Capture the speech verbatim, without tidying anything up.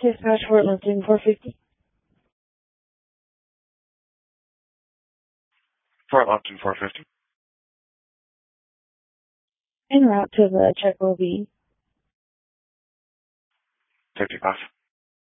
Dispatch Fort Lipton four fifty. Fort Lipton four fifty. En route to the check will be fifty-five.